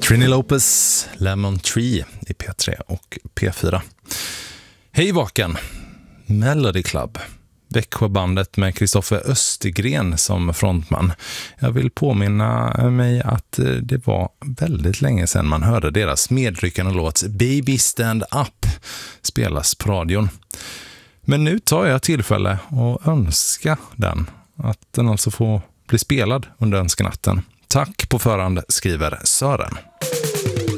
Trini Lopez, Lemon Tree i P3 och P4. Hej Vaken, Melody Club. Växjöbandet med Kristoffer Östergren som frontman. Jag vill påminna mig att det var väldigt länge sedan man hörde deras medryckande låt Baby Stand Up spelas på radion. Men nu tar jag tillfälle och önska den. Att den alltså får bli spelad under önskenatten. Tack på förhand, skriver Sören.